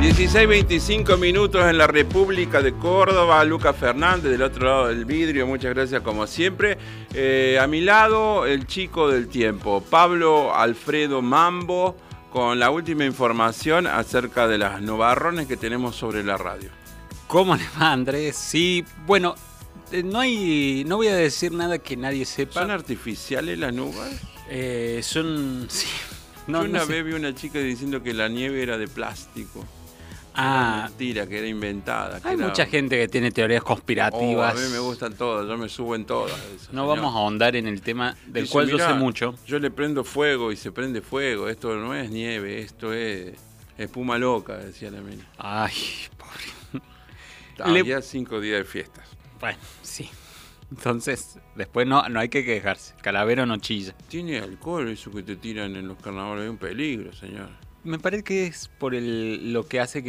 16:25 minutos en la República de Córdoba. Lucas Fernández del otro lado del vidrio, muchas gracias como siempre. A mi lado, el chico del tiempo, Pablo Alfredo Mambo, con la última información acerca de las nubarrones que tenemos sobre la radio. ¿Cómo le va, Andrés? Sí, bueno, no voy a decir nada que nadie sepa. ¿Son artificiales las nubes? Son... Sí. Yo una vez vi una chica diciendo que la nieve era de plástico. Ah, mentira, que era inventada. Hay mucha gente que tiene teorías conspirativas. A mí me gustan todas, yo me subo en todas. No vamos a ahondar en el tema del cual yo sé mucho. Yo le prendo fuego y se prende fuego. Esto no es nieve, esto es espuma loca, decía la mina. Ay, pobre. Había 5 días de fiestas. Bueno, sí. Entonces, después no hay que quejarse. Calavero no chilla. Tiene alcohol eso que te tiran en los carnavales. Es un peligro, señor. Me parece que es por lo que hace que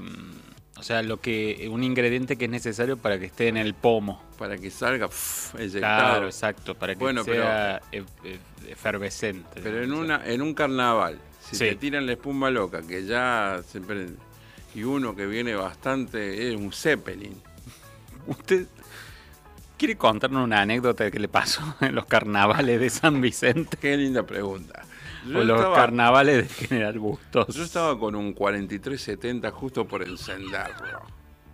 un ingrediente que es necesario para que esté en el pomo. Para que salga eyectado. Claro, exacto, para que sea efervescente. Pero en un carnaval, si te tiran la espuma loca, que ya se prende, y uno que viene bastante, es un Zeppelin. ¿Usted quiere contarnos una anécdota que le pasó en los carnavales de San Vicente? Qué linda pregunta. Los carnavales de General Bustos. Yo estaba con un 4370 justo por encenderlo.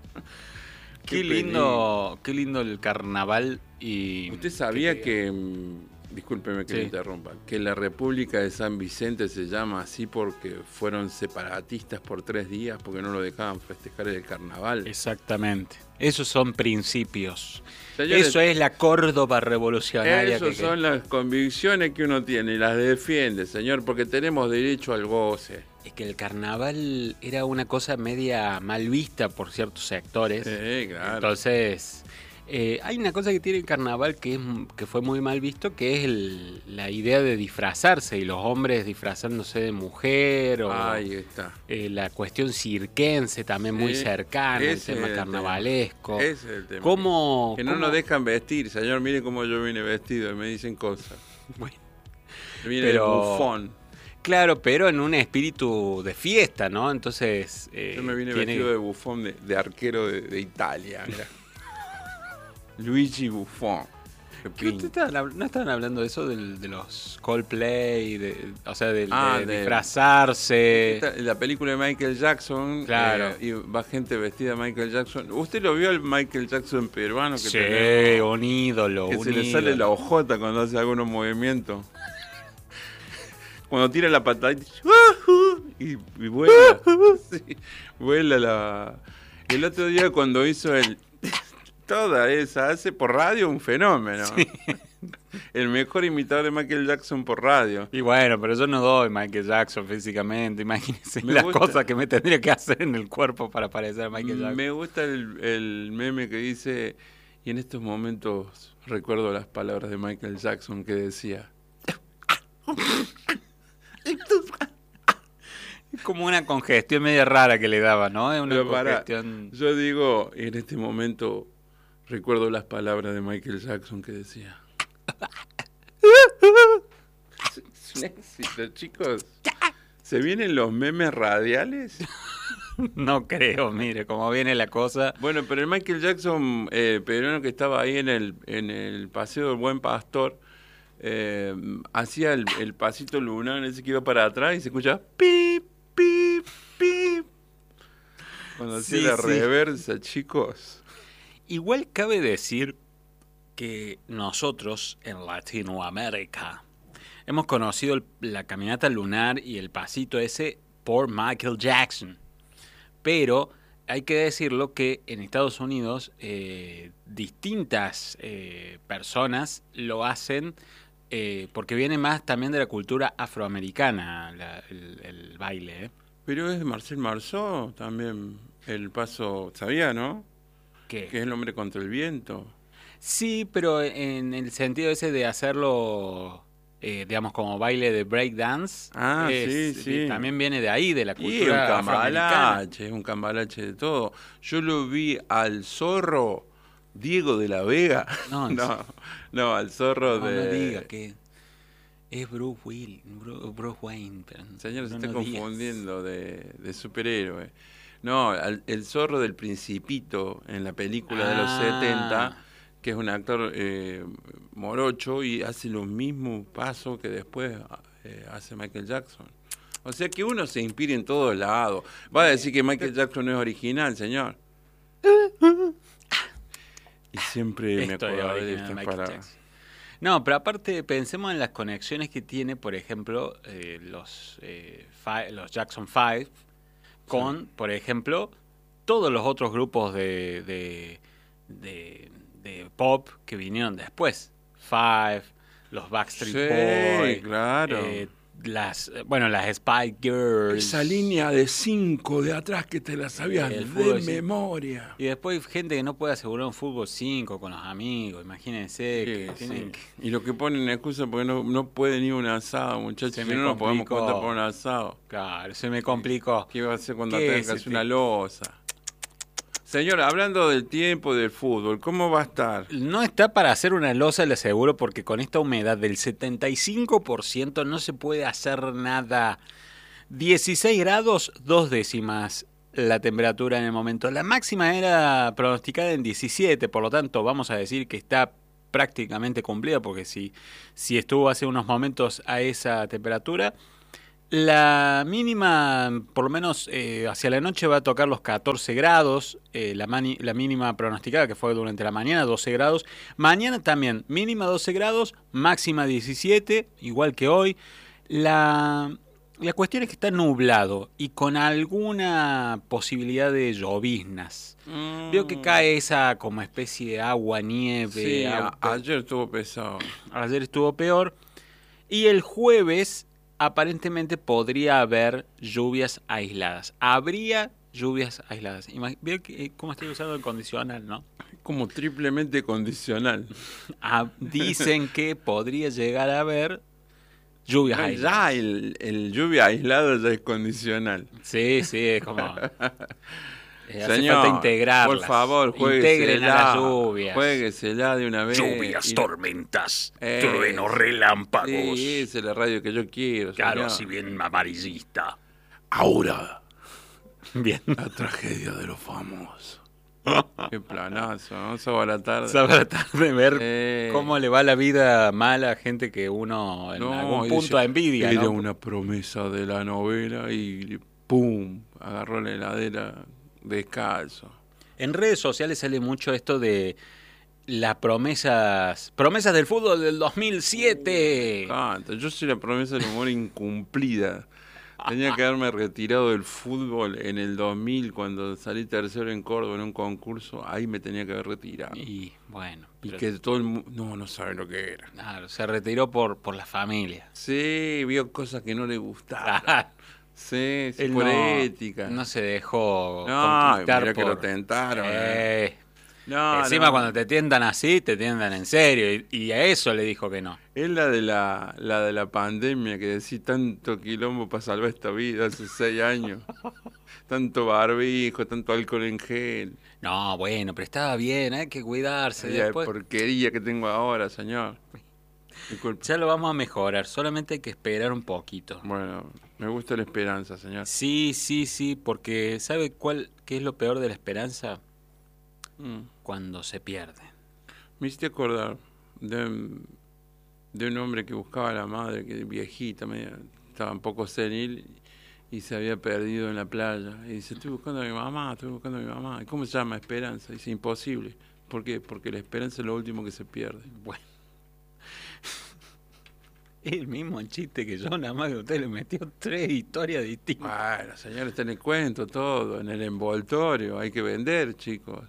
Qué lindo el carnaval. Y ¿usted sabía que discúlpeme que le interrumpa, que la República de San Vicente se llama así porque fueron separatistas por 3 días porque no lo dejaban festejar el carnaval? Exactamente. Esos son principios. Señores, eso es la Córdoba revolucionaria. Esas son las convicciones que uno tiene y las defiende, señor, porque tenemos derecho al goce. Es que el carnaval era una cosa media mal vista por ciertos sectores. Sí, claro. Entonces, hay una cosa que tiene el carnaval que fue muy mal visto, que es la idea de disfrazarse y los hombres disfrazándose de mujer. Ahí está. La cuestión cirquense también muy cercana, el tema carnavalesco. Ese es el tema. Que no nos dejan vestir, señor, mire cómo yo vine vestido y me dicen cosas. Bueno, viene de bufón. Claro, pero en un espíritu de fiesta, ¿no? Entonces... yo me vine vestido de bufón, de arquero de Italia, mira. Luigi Buffon. ¿No estaban hablando de eso? De los Coldplay, de disfrazarse. La película de Michael Jackson. Claro. Y va gente vestida de Michael Jackson. ¿Usted lo vio el Michael Jackson peruano? Sí, un ídolo. Que se le sale la ojota cuando hace algunos movimientos. Cuando tira la patadita y vuela. Sí, vuela El otro día cuando hizo toda esa, hace por radio un fenómeno. Sí. El mejor imitador de Michael Jackson por radio. Y bueno, pero yo no doy Michael Jackson físicamente. Imagínense las cosas que me tendría que hacer en el cuerpo para parecer a Michael Jackson. Me gusta el meme que dice, y en estos momentos recuerdo las palabras de Michael Jackson que decía... Es como una congestión media rara que le daba, ¿no? Es una congestión... Yo digo, en este momento... Recuerdo las palabras de Michael Jackson que decía. Es un éxito, chicos. ¿Se vienen los memes radiales? No creo, mire, cómo viene la cosa. Bueno, pero el Michael Jackson, peruano que estaba ahí en el Paseo del Buen Pastor, hacía el pasito lunar, ese que iba para atrás y se escucha pip, pip, pip. Cuando hacía la reversa, chicos. Igual cabe decir que nosotros en Latinoamérica hemos conocido la caminata lunar y el pasito ese por Michael Jackson. Pero hay que decirlo que en Estados Unidos distintas personas lo hacen porque viene más también de la cultura afroamericana el baile. Pero es de Marcel Marceau también el paso, ¿sabía, no? ¿Qué? Que es el hombre contra el viento. Sí, pero en el sentido ese de hacerlo, digamos, como baile de breakdance. Ah, sí. También viene de ahí, de la cultura un afroamericana. Un cambalache de todo. Yo lo vi al zorro Diego de la Vega. No, al zorro de... No diga que es Bruce Wayne. Pero señor, se está confundiendo de superhéroe. No, el zorro del Principito en la película de los 70, que es un actor morocho y hace los mismos pasos que después hace Michael Jackson. O sea que uno se inspira en todos lados. Va a decir que Michael Jackson no es original, señor. Y siempre me acuerdo de estas palabras. No, pero aparte pensemos en las conexiones que tiene, por ejemplo, los Jackson 5 con, sí, por ejemplo, todos los otros grupos de pop que vinieron después. Five, los Backstreet Boys, claro. Las Spice Girls. Esa línea de 5 de atrás que te la sabías de memoria. Y después gente que no puede asegurar un fútbol 5 con los amigos, imagínense. Sí, que tienen Y lo que ponen excusa porque no pueden ir a un asado, muchachos. Si no nos podemos contar por un asado. Claro, se me complicó. ¿Qué va a hacer cuando tengas que hacer una losa? Señor, hablando del tiempo del fútbol, ¿cómo va a estar? No está para hacer una losa, le aseguro, porque con esta humedad del 75% no se puede hacer nada. 16 grados, 2 décimas la temperatura en el momento. La máxima era pronosticada en 17, por lo tanto vamos a decir que está prácticamente cumplida, porque si estuvo hace unos momentos a esa temperatura. La mínima, por lo menos hacia la noche, va a tocar los 14 grados. La mínima pronosticada, que fue durante la mañana, 12 grados. Mañana también, mínima 12 grados, máxima 17, igual que hoy. La cuestión es que está nublado y con alguna posibilidad de lloviznas. Veo que cae esa como especie de agua, nieve. Sí, ayer estuvo pesado. Ayer estuvo peor. Y el jueves aparentemente podría haber lluvias aisladas. Habría lluvias aisladas. Veo cómo estoy usando el condicional, ¿no? Como triplemente condicional. Dicen que podría llegar a haber lluvias aisladas. Ya el lluvia aislado ya es condicional. Sí, es como... Señor, falta integrarlas. por favor, integren a las lluvias. Juéguesela de una vez. Lluvias, tormentas, truenos, relámpagos. Sí, esa es la radio que yo quiero. Claro, señor. si bien amarillista. Ahora, bien. La tragedia de los famosos. Qué planazo, ¿no? Sábado a la tarde ver cómo le va la vida mala a gente que uno en algún punto envidia. Era ¿no? una promesa de la novela y ¡pum! Agarró la heladera descalzo. En redes sociales sale mucho esto de las promesas del fútbol del 2007. Yo soy la promesa del humor incumplida. Tenía que haberme retirado del fútbol en el 2000 cuando salí tercero en Córdoba en un concurso. Ahí me tenía que haber retirado. Y bueno. Y que todo el mundo no sabe lo que era. Claro, se retiró por la familia. Sí, vio cosas que no le gustaban. Sí, por ética. No se dejó conquistar por... que lo tentaron. Encima cuando te tientan así, te tientan en serio. Y a eso le dijo que no. Es la de la pandemia, que decís tanto quilombo para salvar esta vida hace 6 años. Tanto barbijo, tanto alcohol en gel. No, bueno, pero estaba bien, hay que cuidarse. La porquería que tengo ahora, señor. Disculpe. Ya lo vamos a mejorar, solamente hay que esperar un poquito. Bueno, me gusta la esperanza, señor. Sí, porque ¿sabe qué es lo peor de la esperanza? Cuando se pierde. Me hiciste acordar de un hombre que buscaba a la madre, que viejita, estaba un poco senil y se había perdido en la playa. Y dice, estoy buscando a mi mamá. ¿Y cómo se llama? Esperanza. Dice, imposible. ¿Por qué? Porque la esperanza es lo último que se pierde. Bueno. El mismo chiste que yo, nada más que usted le metió 3 historias distintas. Bueno, señor, está en el cuento todo, en el envoltorio. Hay que vender, chicos.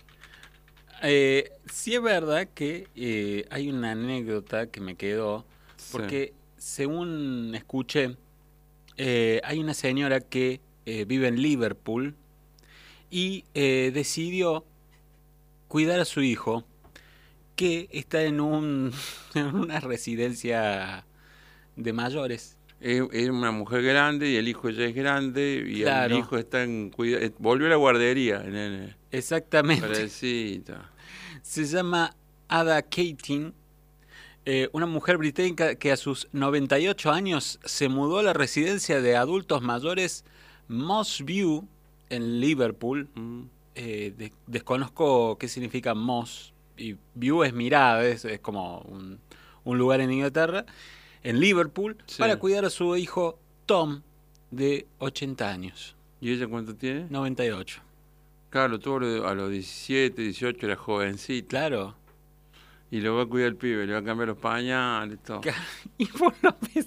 Sí es verdad que hay una anécdota que me quedó, porque según escuché, hay una señora que vive en Liverpool y decidió cuidar a su hijo que está en una residencia de mayores. Es una mujer grande y el hijo ya es grande y claro. El hijo está en cuidado. Volvió a la guardería, nene. Exactamente. Parecita. Se llama Ada Keating, una mujer británica que a sus 98 años se mudó a la residencia de adultos mayores Moss View en Liverpool. Desconozco qué significa Moss. Y view es mirada, es como un lugar en Inglaterra, en Liverpool, Sí. para cuidar a su hijo Tom, de 80 años. ¿Y ella cuánto tiene? 98. Claro, tuvo a los 17, 18, era jovencita. Claro. Y lo va a cuidar el pibe, le va a cambiar los pañales, todo. Y vos lo ves.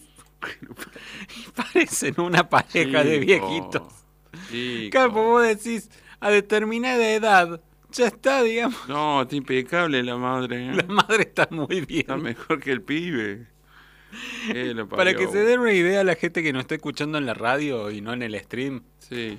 Y parecen una pareja de viejitos. Chico. Claro, pues vos decís, a determinada edad, ya está, digamos. No, está impecable la madre. ¿eh? La madre está muy bien. Está mejor que el pibe. Lo Para que parió. se den una idea a la gente que nos está escuchando en la radio y no en el stream. Sí.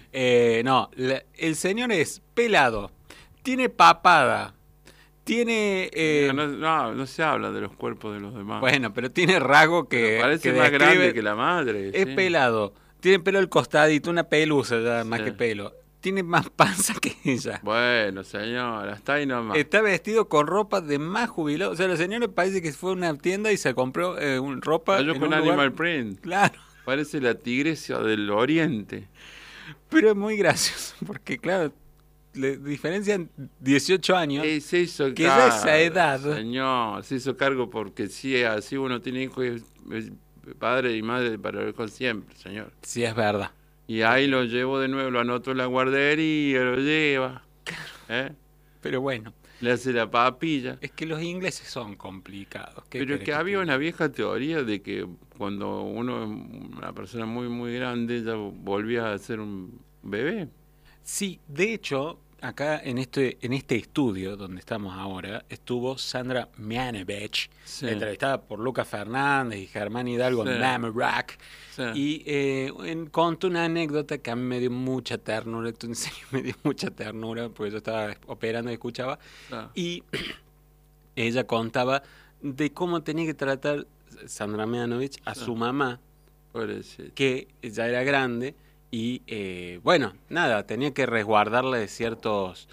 El señor es pelado, tiene papada, tiene... No se habla de los cuerpos de los demás. Bueno, pero tiene rasgo que... Pero parece que más describe- grande que la madre. Es sí. pelado, tiene pelo al costadito, una pelusa ya, más Sí. que pelo. Tiene más panza que ella. Bueno, señora, está ahí nomás. Está vestido con ropa de más jubilado. O sea, la señora parece que fue a una tienda y se compró ropa Cayó en con un Animal lugar... Print. Claro, Parece la tigresa del oriente. pero es muy gracioso, porque claro, le diferencian 18 años. Se hizo que ya cargo, esa edad- Señor, se hizo cargo porque sí, así uno tiene hijos, es padre y madre para ver con siempre, señor. Sí, es verdad. Y ahí lo llevo de nuevo, lo anoto en la guardería, lo lleva. Pero bueno, Le hace la papilla. es que los ingleses son complicados. ¿Qué Pero es querés que había te una vieja teoría de que cuando uno es una persona muy, muy grande, ya volvía a ser un bebé. Sí, de hecho, acá en este estudio donde estamos ahora, estuvo Sandra Mianovich, Sí. entrevistada por Lucas Fernández y Germán Hidalgo en Sí. Mama Rock. Sí. Y contó una anécdota que a mí me dio mucha ternura, en serio me dio mucha ternura, porque yo estaba operando y escuchaba. Ah, Y ella contaba de cómo tenía que tratar Sandra Mianovich a su mamá, pobrecito. que ya era grande y bueno, nada, tenía que resguardarla de ciertos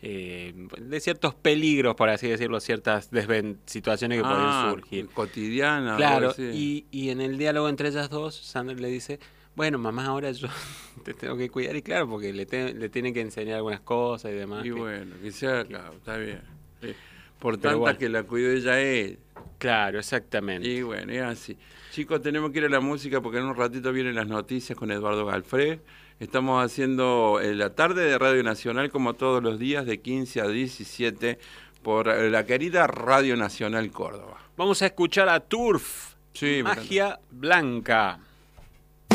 peligros, por así decirlo, ciertas situaciones que podían surgir. Cotidiana. Claro, algo así. y en el diálogo entre ellas dos, Sandra le dice, bueno, mamá, ahora yo te tengo que cuidar, y claro, porque le tiene que enseñar algunas cosas y demás. Y que- bueno, que sea, claro, está bien. Sí. Por Pero tanta bueno. que la cuidó ella es. Claro, exactamente. Y bueno, es así. Chicos, tenemos que ir a la música porque en un ratito vienen las noticias con Eduardo Galfré. Estamos haciendo la tarde de Radio Nacional como todos los días de 15 a 17 por la querida Radio Nacional Córdoba. Vamos a escuchar a Turf, Sí, me Magia Blanca.